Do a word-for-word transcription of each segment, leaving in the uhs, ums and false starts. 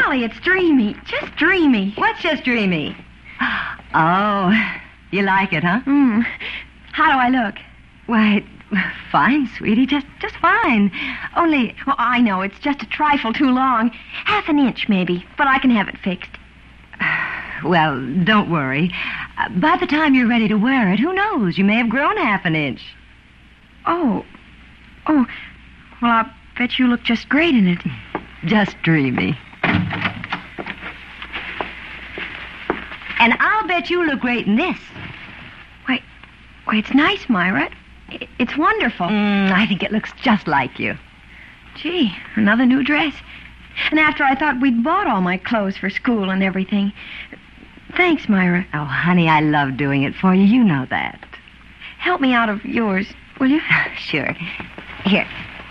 golly, it's dreamy. Just dreamy. What's just dreamy? Oh, you like it, huh? Mm. How do I look? Why, fine, sweetie. Just just fine. Only... Well, I know. It's just a trifle too long. Half an inch, maybe. But I can have it fixed. Well, don't worry. Uh, by the time you're ready to wear it, who knows? You may have grown half an inch. Oh. Oh. Well, I bet you look just great in it. Just dreamy. And I'll bet you look great in this. Why, why, it's nice, Myra. I- It's wonderful. Mm, I think it looks just like you. Gee, another new dress. And after I thought we'd bought all my clothes for school and everything. Thanks, Myra. Oh, honey, I love doing it for you. You know that. Help me out of yours, will you? Sure. Here.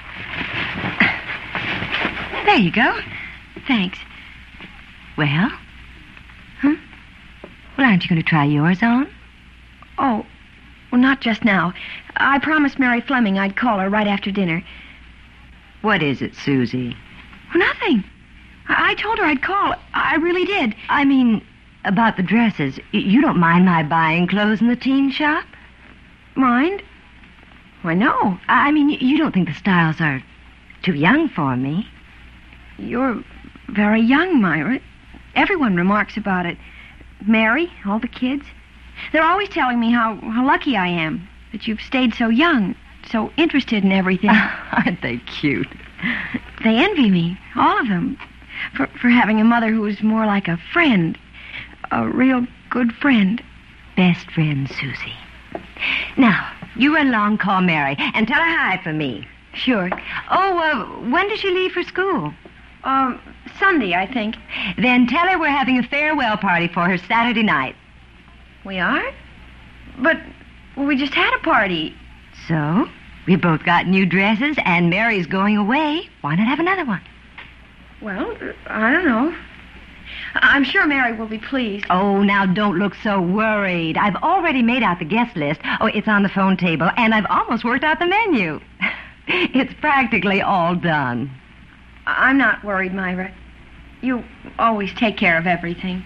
There you go. Thanks. Well? Huh? Well, aren't you going to try yours on? Oh, well, not just now. I promised Mary Fleming I'd call her right after dinner. What is it, Susie? Nothing. I, I told her I'd call. I really did. I mean, about the dresses. Y- You don't mind my buying clothes in the teen shop? Mind? Why, no. I I mean, y- you don't think the styles are too young for me? You're very young, Myra. Everyone remarks about it. Mary, all the kids. They're always telling me how, how lucky I am, that you've stayed so young, so interested in everything. Aren't they cute? They envy me, all of them, for, for having a mother who is more like a friend, a real good friend. Best friend, Susie. Now, you run along, call Mary, and tell her hi for me. Sure. Oh, uh, when does she leave for school? Um, Sunday, I think. Then tell her we're having a farewell party for her Saturday night. We are? But we just had a party. So, we both got new dresses, and Mary's going away. Why not have another one? Well, I don't know. I'm sure Mary will be pleased. Oh, now don't look so worried. I've already made out the guest list. Oh, it's on the phone table, and I've almost worked out the menu. It's practically all done. I'm not worried, Myra. You always take care of everything.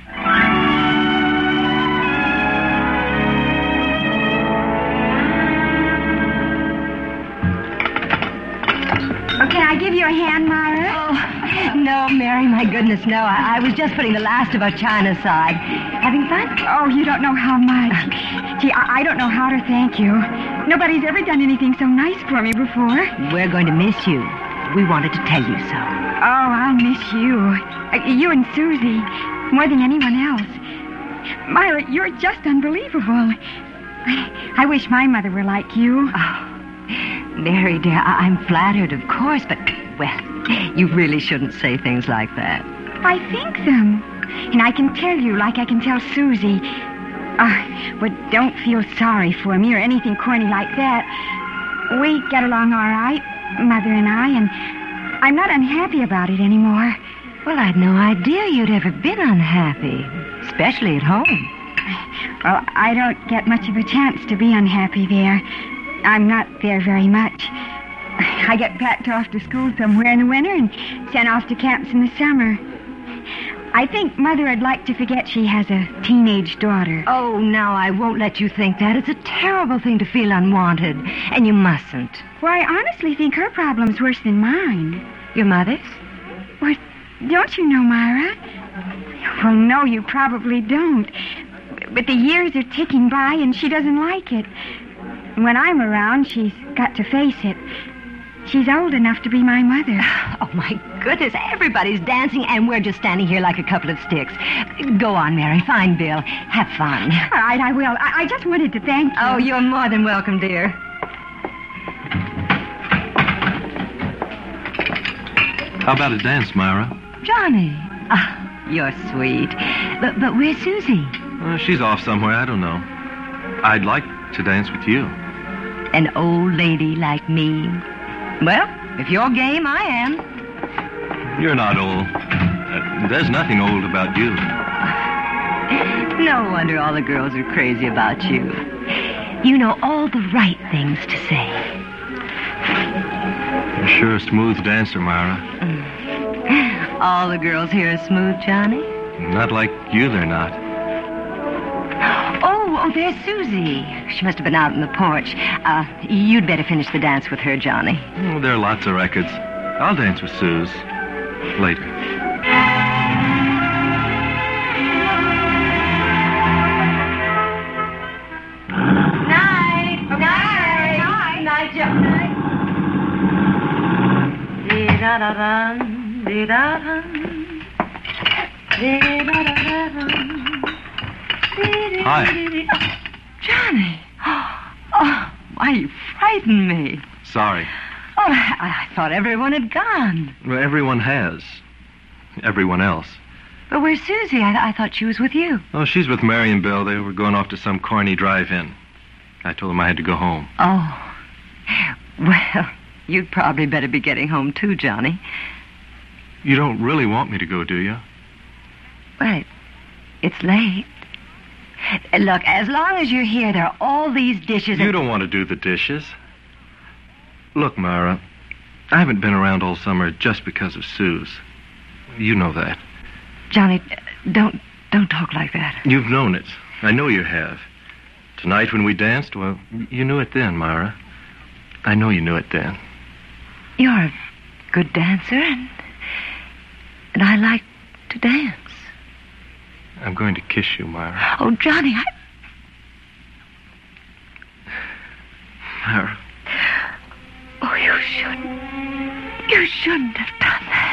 Can I give you a hand, Myra? Oh, no, Mary, my goodness, no. I, I was just putting the last of our china aside. Having fun? Oh, you don't know how much. Gee, I, I don't know how to thank you. Nobody's ever done anything so nice for me before. We're going to miss you. We wanted to tell you so. Oh, I'll miss you. Uh, you and Susie, more than anyone else. Myra, you're just unbelievable. I, I wish my mother were like you. Oh, Mary, dear, I- I'm flattered, of course, but, well, you really shouldn't say things like that. I think them. And I can tell you like I can tell Susie. Uh, but don't feel sorry for me or anything corny like that. We get along all right, Mother and I, and I'm not unhappy about it anymore. Well, I'd no idea you'd ever been unhappy, especially at home. Well, I don't get much of a chance to be unhappy there. I'm not there very much. I get packed off to school somewhere in the winter and sent off to camps in the summer. I think Mother would like to forget she has a teenage daughter. Oh, now, I won't let you think that. It's a terrible thing to feel unwanted, and you mustn't. Well, I honestly think her problem's worse than mine. Your mother's? Well, don't you know, Myra? Well, no, you probably don't. But the years are ticking by, and she doesn't like it. When I'm around, she's got to face it. She's old enough to be my mother. Oh, my goodness, everybody's dancing, and we're just standing here like a couple of sticks. Go on, Mary, find Bill. Have fun. All right, I will. I, I just wanted to thank you. Oh, you're more than welcome, dear. How about a dance, Myra? Johnny. Ah, you're sweet. But, but where's Susie? Uh, she's off somewhere. I don't know. I'd like to dance with you. An old lady like me. Well, if you're game, I am. You're not old. Uh, there's nothing old about you. No wonder all the girls are crazy about you. You know all the right things to say. You're sure a smooth dancer, Myra. Mm. All the girls here are smooth, Johnny? Not like you, they're not. Oh, oh, there's Susie. She must have been out on the porch. Uh, you'd better finish the dance with her, Johnny. Oh, there are lots of records. I'll dance with Suze. Later. Night. Night. Night. Night, Johnny. Dee-da-da-dum. Dee-da-dum. Dee-da-da-da-dum. Hi. Johnny. Oh, why, you frightened me. Sorry. Oh, I, I thought everyone had gone. Well, everyone has. Everyone else. But where's Susie? I, I thought she was with you. Oh, she's with Mary and Bill. They were going off to some corny drive-in. I told them I had to go home. Oh. Well, you'd probably better be getting home, too, Johnny. You don't really want me to go, do you? Well, it's late. Look, as long as you're here, there are all these dishes... You and... don't want to do the dishes. Look, Myra, I haven't been around all summer just because of Suze. You know that. Johnny, don't don't talk like that. You've known it. I know you have. Tonight when we danced, well, you knew it then, Myra. I know you knew it then. You're a good dancer, and, and I like to dance. I'm going to kiss you, Myra. Oh, Johnny, I... Myra. Oh, you shouldn't. You shouldn't have done that.